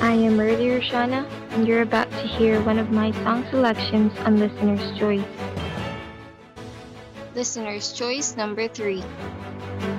I am Murdy Roshana, and you're about to hear one of my song selections on Listener's Choice. Listener's choice number 3.